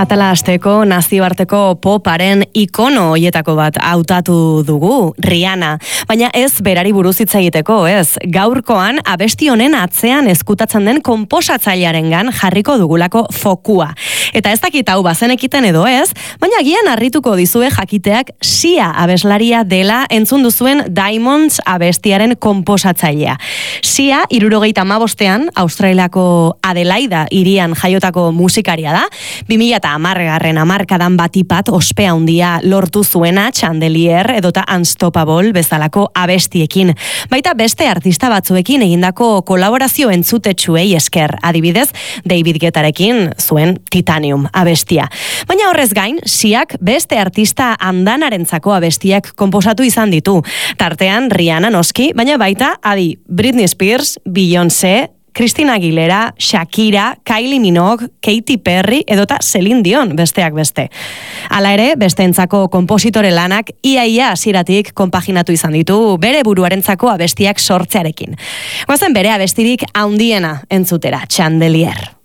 Atala hasteko nazioarteko poparen ikono hoietako bat hautatu dugu, Rihanna. Baina ez berari buruz hitz egiteko, ez. Gaurkoan abesti honen atzean ezkutatzen den konposatzailearengan jarriko dugulako fokua. Eta ez dakit hau bazenekiten edo ez, baina agian harrituko dizue jakiteak Sia abeslaria dela entzun duzuen Diamonds abestiaren konposatzailea. Sia 75ean Australiako Adelaida hirian jaiotako musikaria da. 2010 hamarkadan batipat ospea handia lortu zuena Chandelier edota Unstoppable bezalako abestiekin. Baita beste artista batzuekin egindako kolaborazio entzutetsuei esker, adibidez David Guettarekin zuen Titanium abestia. Baina horrez gain, Siak beste artista andanarentzako abestiak konposatu izan ditu. Tartean Rihanna noski, baina baita Britney Spears, Beyoncé, Christina Aguilera, Shakira, Kylie Minogue, Katy Perry edota Celine Dion besteak beste. Hala ere, besteentzako konpositore lanak ia hasieratik konpaginatu izan ditu bere buruarentzako abestiak sortzearekin. Goazen bere abestirik handiena entzutera, Chandelier.